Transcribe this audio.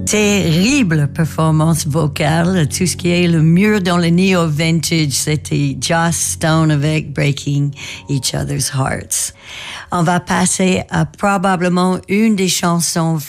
Terrible performance vocale. Tout ce qui est le mieux dans le neo-vintage, c'était Joss Stone avec Breaking Each Other's Hearts. On va passer à probablement une des chansons